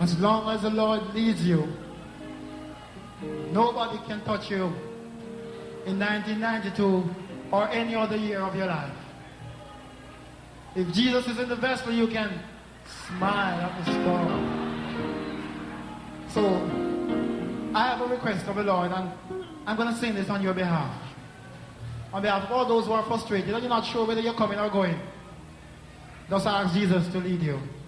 As long as the Lord leads you, nobody can touch you in 1992 or any other year of your life. If Jesus is in the vessel, you can smile at the storm. So, I have a request of the Lord, and I'm going to sing this on your behalf. On behalf of all those who are frustrated, and you're not sure whether you're coming or going, just ask Jesus to lead you.